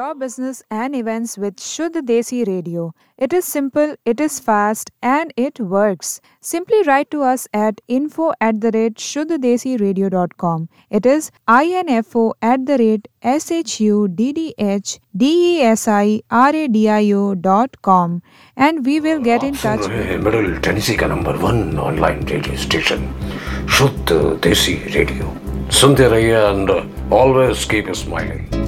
your business and events with Shuddh Desi Radio. It is simple, it is fast, and it works. Simply write to us at info@shuddhadesiradio.com. It is info@shuddhadesiradio.com, and we will get in आप सुन touch रहे with हैं middle Tennessee का number 1 online radio station शुद्ध देसी radio. सुनते रहिए and always keep smiling.